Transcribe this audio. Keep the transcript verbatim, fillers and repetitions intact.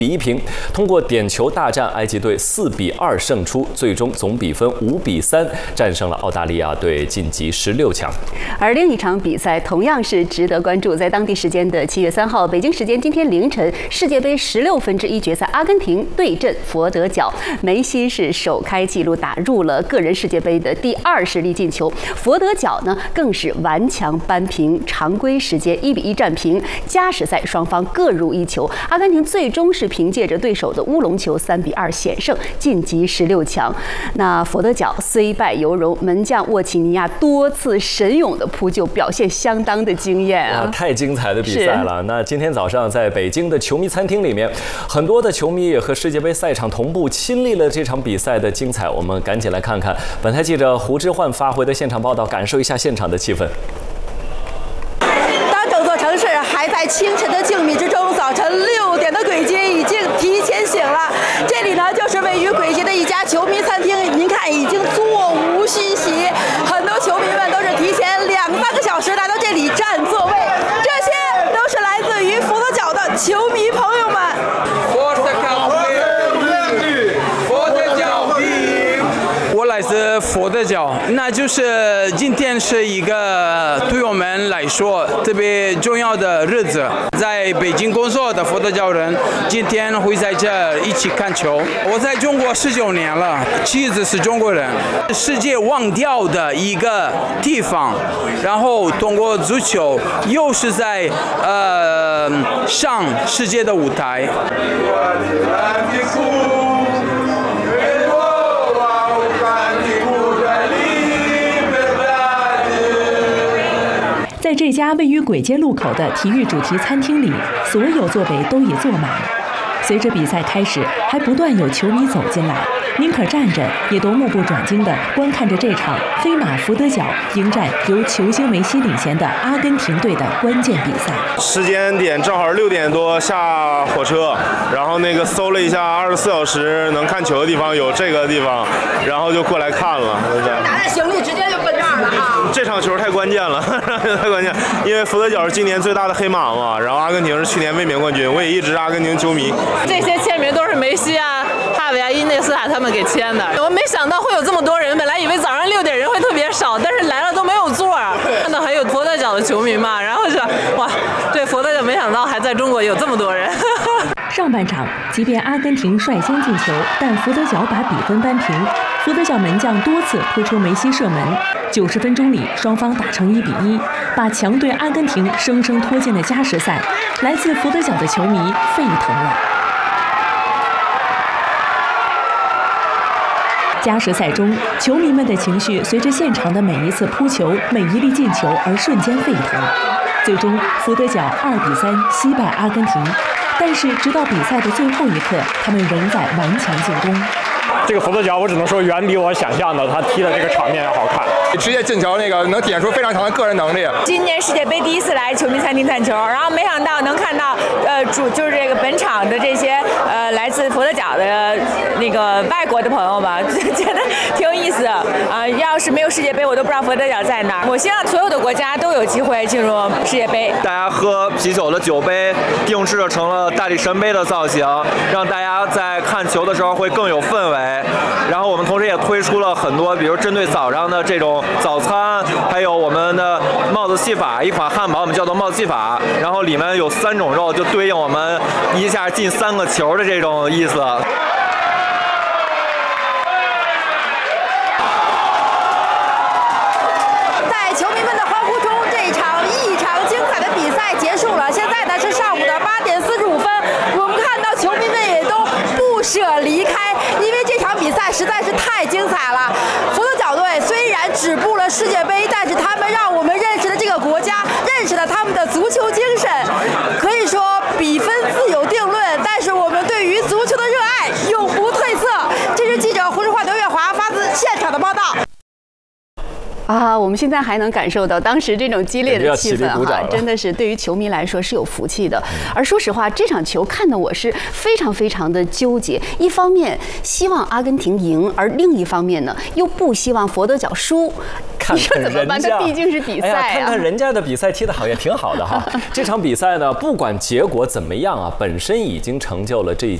比平，通过点球大战，埃及队四比二胜出，最终总比分五比三战胜了澳大利亚队，晋级十六强。 而另一场比赛同样是值得关注，在当地时间的七月三号，北京时间今天凌晨，世界杯十六分之一决赛，阿根廷对阵佛得角，梅西是首开纪录，打入了个人世界杯的第二十粒进球。佛得角呢更是顽强扳平，常规时间一比一战平，加时赛双方各入一球，阿根廷最终是凭借着对手的乌龙球三比二险胜，晋级十六强。那佛得角虽败犹荣，门将沃奇尼亚多次神勇的扑救，表现相当的惊艳啊！ 太精彩的比赛了。那今天早上在北京的球迷餐厅里面，很多的球迷也和世界杯赛场同步亲历了这场比赛的精彩。我们赶紧来看看本台记者胡之焕发回的现场报道，感受一下现场的气氛。 当整座城市还在清晨的静谧之中，早晨六点的簋街已经提前醒了。这里呢，就是位于簋街的一家球迷餐厅，您看已经座无虚席，很多球迷们都是提前两三个小时来到这里占座位，这些都是来自于佛得角的球迷朋友们。 我来自佛得角，那就是今天是一个对我们来说特别重要的日子。在北京工作的佛得角人今天会在这一起看球。我在中国十九年了，妻子是中国人，世界忘掉的一个地方，然后通过足球又是在呃上世界的舞台。 在这家位于簋街路口的体育主题餐厅里，所有座位都已坐满。随着比赛开始，还不断有球迷走进来，宁可站着，也都目不转睛地观看着这场黑马佛得角迎战由球星梅西领衔的阿根廷队的关键比赛。 时间点正好六点多下火车，然后那个搜了一下二十四小时能看球的地方有这个地方，然后就过来看了。 拿着行李直接就奔这儿了啊！ 这场球太关键了，太关键，因为佛得角是今年最大的黑马嘛，然后阿根廷是去年卫冕冠军，我也一直是阿根廷球迷。 这些签名都是梅西啊、哈维啊、伊内斯塔他们给签的。我没想到会有这么多人，本来以为早上六点人会特别少，但是来了都没有座啊。看到还有佛得角的球迷嘛，然后就哇，对佛得角没想到还在中国有这么多人。 上半场，即便阿根廷率先进球，但佛得角把比分扳平。佛得角门将多次扑出梅西射门。九十分钟里，双方打成一比一，把强队阿根廷生生拖进了加时赛。来自佛得角的球迷沸腾了。加时赛中，球迷们的情绪随着现场的每一次扑球、每一粒进球而瞬间沸腾。最终，佛得角二比三惜败阿根廷。但是，直到比赛的最后一刻，他们仍在顽强进攻。 这个佛得角，我只能说远比我想象的他踢的这个场面要好看。 直接进球那个能体现出非常强的个人能力。 今年世界杯第一次来球迷餐厅看球，然后没想到能看到呃主就是这个本场的这些呃来自佛得角的那个外国的朋友吧，觉得挺有意思啊、呃。要是没有世界杯，我都不知道佛得角在哪儿。我希望所有的国家都有机会进入世界杯。 大家喝啤酒的酒杯定制成了大力神杯的造型，让大家在看球的时候会更有氛围。然后我们同时也推出了很多，比如针对早上的这种早餐，还有我们的帽子戏法，一款汉堡我们叫做帽子戏法，然后里面有三种肉，就对应我们一下进三个球的这种意思。 在球迷们的欢呼中，这一场异常精彩的比赛结束了。现在呢是上午的八点四十五分，我们看到球迷们也都不舍离开，因为这场比赛实在是太精彩了。佛得角队虽然止步了世界杯，但是他们让我们认识了这个国家，认识了他们的足球精神。可以说比分自有定论，但是我们对于足球的热爱永不褪色。这是记者胡志焕、刘月华发自现场的报道。 啊， 我们现在还能感受到当时这种激烈的气氛哈，真的是对于球迷来说是有福气的。而说实话，这场球看得我是非常非常的纠结，一方面希望阿根廷赢，而另一方面呢又不希望佛得角输。 看看人家， 这毕竟是比赛啊！ 哎、看看人家的比赛踢得好也挺好的哈。这场比赛呢，不管结果怎么样啊，本身已经成就了这一